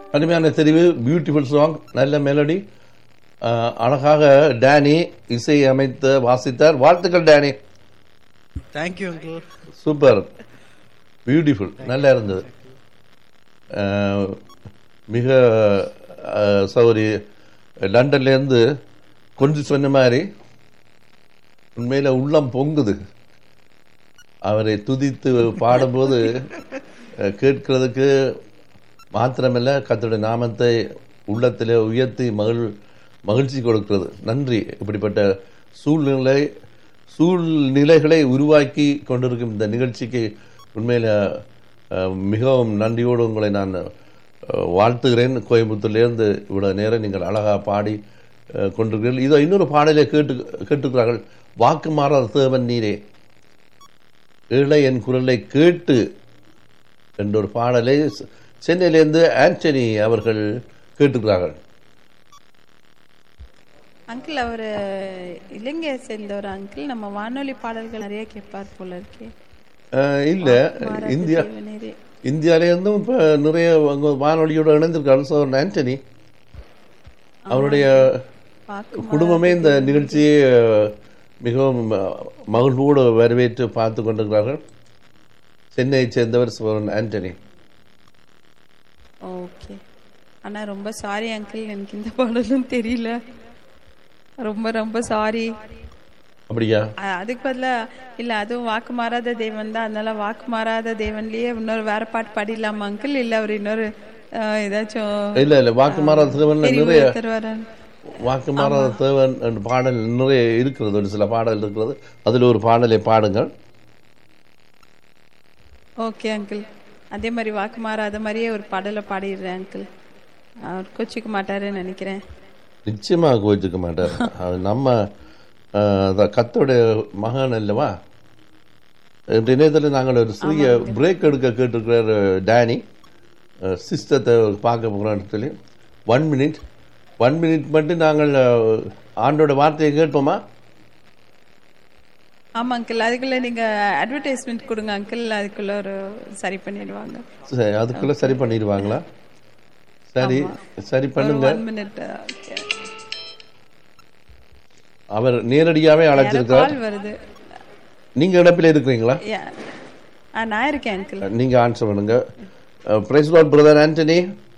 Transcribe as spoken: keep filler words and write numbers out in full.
அருமையான தெரிவு, beautiful song, நல்ல மெலடி, அழகாக டேனி இசை அமைத்து வாசித்தார். வாழ்த்துக்கள் Danny. Thank you uncle. Super, beautiful, நல்லா இருந்தது. மிக சௌரி லண்டன்லேருந்து கொஞ்சம் சொன்ன மாதிரி உண்மையில் உள்ளம் பொங்குது. அவரை துதித்து பாடும்போது கேட்கிறதுக்கு மாத்திரமல்ல, கர்த்தருடைய நாமத்தை உள்ளத்திலே உயர்த்தி மகிழ் மகிழ்ச்சி கொடுக்கிறது. நன்றி. இப்படிப்பட்ட சூழ்நிலை சூழ்நிலைகளை உருவாக்கி கொண்டிருக்கும் இந்த நிகழ்ச்சிக்கு உண்மையில் மிகவும் நன்றியோடு உங்களை நான் வாழ்த்துகிறேன். கோயம்புத்தூர்லேருந்து இவ்வளோ நேரம் நீங்கள் அழகாக பாடி கொண்டிருக்கிறீர்கள். இதோ இன்னொரு பாடலை கேட்டு கேட்டுக்கிறார்கள். வாக்கு மாறாத தேவன் நீரே, ஏழை என் குரலை கேட்டு என்ற ஒரு பாடலை சென்னையிலேருந்து ஆண்டனி அவர்கள் கேட்டுக்கிறார்கள். அங்கிள், அவர் இலங்கையை சேர்ந்த ஒரு அங்கிள். நம்ம வானொலி பாடல்கள் நிறைய கேட்பார் போல இருக்கே. இல்லை, இந்தியா இந்தியாவிலேருந்தும் இப்போ நிறைய வானொலியோடு இணைந்திருக்காரு. ஸோ ஆண்டனி அவருடைய குடும்பமே இந்த நிகழ்ச்சியை மிகவும் மகிழ்வோடு வரவேற்று பார்த்து கொண்டிருக்கிறார்கள். சென்னையை சேர்ந்தவர் சோரன் ஆண்டனி. ஓகே. ஆனால் ரொம்ப சாரி அங்கிள், எனக்கு இந்த பாடலும் தெரியல. ரொம்ப ரொம்ப சாரி. அப்படியா? அதுக்கு பதிலா இல்லை, அதுவும் வாக்கு மாறாத தேவன் தான், அதனால வாக்கு மாறாத தேவன்லயே இன்னொரு வேற பாட்டு பாடிடலாமா அங்கிள்? இல்லை அவர் இன்னொரு ஏதாச்சும்? இல்லை இல்லை, வாக்கு மாறாத தேவன் நிறைய வாக்கு மாறாத தேவன் என்ற பாடல் நிறைய இருக்கிறது. ஒரு சில பாடல் இருக்கிறது, அதில் ஒரு பாடலை பாடுங்கள். ஓகே அங்கிள், அதே மாதிரி வாக்கு மாறாத மாதிரியே ஒரு பாடலை பாடிடுறேன் அங்கிள். அவர் கோச்சிக்க மாட்டாருன்னு நினைக்கிறேன். நிச்சயமாக கோச்சிக்க மாட்டார். நம்ம கத்தோடைய மகன் அல்லவா. இன்றைய நேரத்தில் நாங்கள் ஒரு சிறிய பிரேக் எடுக்க கேட்டிருக்கிறார் டேனி. சிஸ்டத்தை பார்க்க போகிற இடத்துல ஒன் மினிட் ஒன் மினிட் மட்டும் நாங்கள் ஆண்டோட வார்த்தையை கேட்போமா? ஆமாம் அங்கிள், அதுக்குள்ள நீங்க அட்வர்டைஸ்மெண்ட் கொடுங்க அங்கிள், அதுக்குள்ள ஒரு சரி பண்ணிடுவாங்க. சரி, அதுக்குள்ள சரி பண்ணிடுவாங்களா? சரி சரி பண்ணுங்க. அவர் நேரடியாவே அழைச்சிருக்கார். வருது. நீங்க இடப்பில் இருக்கிறீங்களா? நான் இருக்கேன் அங்கிள். நீங்க ஆன்சர் பண்ணுங்க. Price Lord brother Antony.